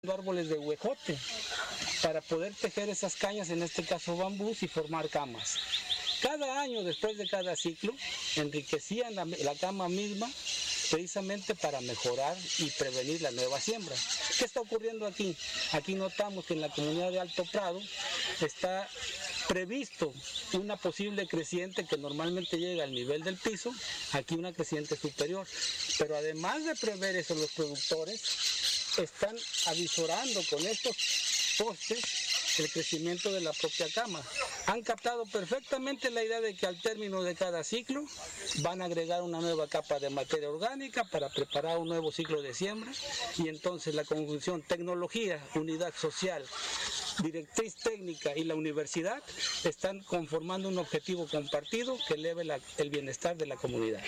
árboles de huejote para poder tejer esas cañas, en este caso bambús, y formar camas. Cada año, después de cada ciclo, enriquecían la cama misma precisamente para mejorar y prevenir la nueva siembra. ¿Qué está ocurriendo aquí? Aquí notamos que en la comunidad de Alto Prado está previsto una posible creciente que normalmente llega al nivel del piso, aquí una creciente superior. Pero además de prever eso, los productores están avisorando con estos postes el crecimiento de la propia cama. Han captado perfectamente la idea de que al término de cada ciclo van a agregar una nueva capa de materia orgánica para preparar un nuevo ciclo de siembra, y entonces la conjunción tecnología, unidad social, directriz técnica y la universidad están conformando un objetivo compartido que eleve el bienestar de la comunidad.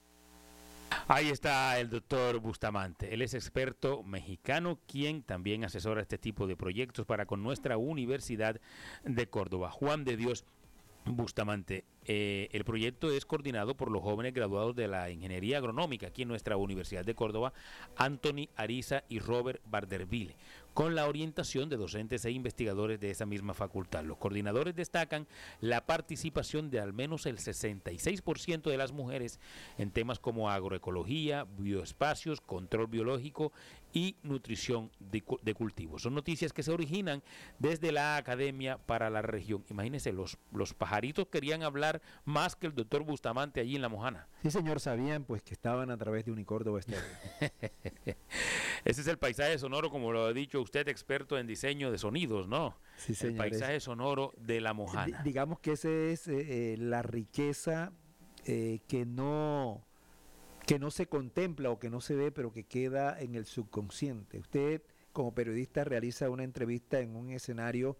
Ahí está el doctor Bustamante. Él es experto mexicano, quien también asesora este tipo de proyectos para con nuestra Universidad de Córdoba. Juan de Dios Bustamante. El proyecto es coordinado por los jóvenes graduados de la Ingeniería Agronómica aquí en nuestra Universidad de Córdoba, Anthony Ariza y Robert Barderville, con la orientación de docentes e investigadores de esa misma facultad. Los coordinadores destacan la participación de al menos el 66% de las mujeres en temas como agroecología, bioespacios, control biológico y nutrición de cultivos. Son noticias que se originan desde la Academia para la Región. Imagínense, los pajaritos querían hablar más que el doctor Bustamante allí en La Mojana. Sí, señor, sabían pues que estaban a través de Unicórdoba Estéreo. Ese es el paisaje sonoro, como lo ha dicho usted, experto en diseño de sonidos, ¿no? Sí, señor. El paisaje sonoro de La Mojana. Digamos que esa es la riqueza que no se contempla o que no se ve, pero que queda en el subconsciente. Usted, como periodista, realiza una entrevista en un escenario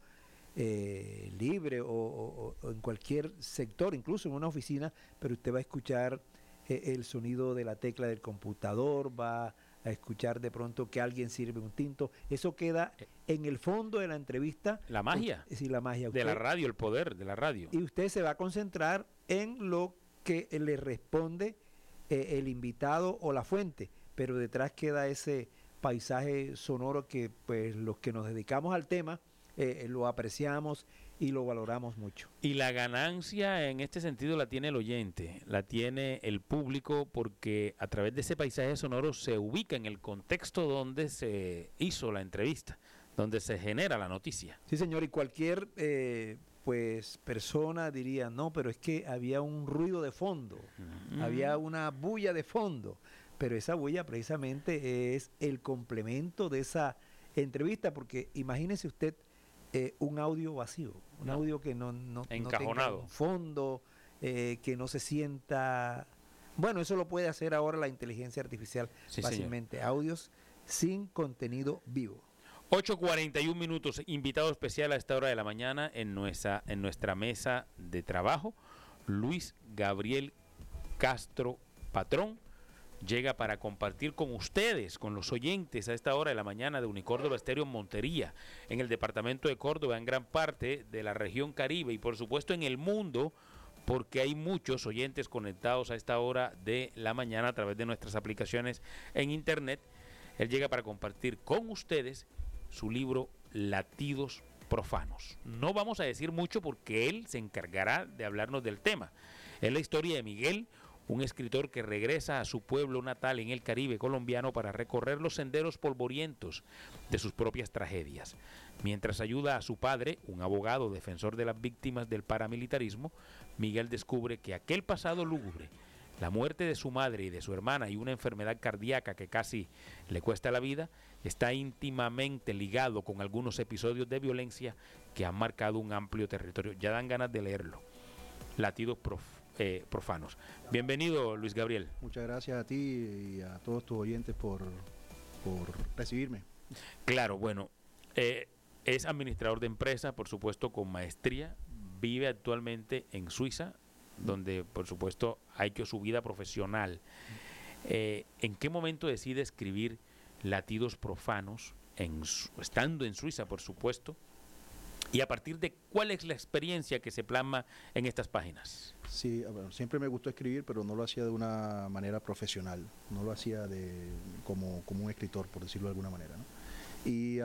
libre o en cualquier sector, incluso en una oficina, pero usted va a escuchar el sonido de la tecla del computador, va a escuchar de pronto que alguien sirve un tinto. Eso queda en el fondo de la entrevista. La magia. Sí, la magia. De la radio, el poder de la radio. Y usted se va a concentrar en lo que le responde el invitado o la fuente, pero detrás queda ese paisaje sonoro que pues los que nos dedicamos al tema lo apreciamos y lo valoramos mucho. Y la ganancia en este sentido la tiene el oyente, la tiene el público, porque a través de ese paisaje sonoro se ubica en el contexto donde se hizo la entrevista, donde se genera la noticia. Sí, señor, y cualquier pues persona diría, no, pero es que había un ruido de fondo, había una bulla de fondo, pero esa bulla precisamente es el complemento de esa entrevista, porque imagínese usted un audio vacío, un audio que no encajonado, tenga un fondo, que no se sienta. Bueno, eso lo puede hacer ahora la inteligencia artificial fácilmente. Señor. Audios sin contenido vivo. 8:41 minutos, invitado especial a esta hora de la mañana en nuestra mesa de trabajo, Luis Gabriel Castro Patrón. Llega para compartir con ustedes, con los oyentes, a esta hora de la mañana de Unicórdoba Estéreo en Montería, en el departamento de Córdoba, en gran parte de la región Caribe y por supuesto en el mundo, porque hay muchos oyentes conectados a esta hora de la mañana a través de nuestras aplicaciones en internet. Él llega para compartir con ustedes su libro Latidos Profanos. No vamos a decir mucho porque él se encargará de hablarnos del tema. Es la historia de Miguel, un escritor que regresa a su pueblo natal en el Caribe colombiano para recorrer los senderos polvorientos de sus propias tragedias. Mientras ayuda a su padre, un abogado defensor de las víctimas del paramilitarismo, Miguel descubre que aquel pasado lúgubre, la muerte de su madre y de su hermana y una enfermedad cardíaca que casi le cuesta la vida, está íntimamente ligado con algunos episodios de violencia que han marcado un amplio territorio. Ya dan ganas de leerlo. Latidos Profanos. Bienvenido, Luis Gabriel. Muchas gracias a ti y a todos tus oyentes por recibirme. Claro, bueno, es administrador de empresa, por supuesto, con maestría, vive actualmente en Suiza, donde, por supuesto, ha hecho su vida profesional. ¿En qué momento decide escribir Latidos Profanos, estando en Suiza, por supuesto? Y a partir de cuál es la experiencia que se plasma en estas páginas. Sí, bueno, siempre me gustó escribir, pero no lo hacía de una manera profesional, no lo hacía como un escritor, por decirlo de alguna manera, ¿no? y